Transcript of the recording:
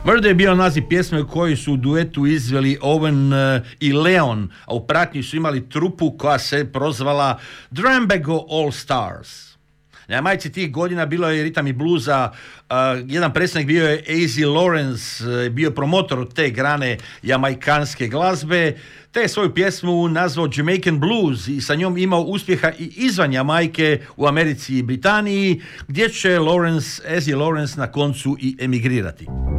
Murder je bio naziv pjesme koji su u duetu izveli Owen i Leon, a u pratnji su imali trupu koja se prozvala Drambago All Stars. Na Jamajci tih godina bilo je ritam i bluza, jedan predstavnik bio je A.Z. Lawrence, bio promotor te grane jamajkanske glazbe, te je svoju pjesmu nazvao Jamaican Blues i sa njom imao uspjeha i izvan Jamajke u Americi i Britaniji, gdje će A.Z. Lawrence na koncu i emigrirati.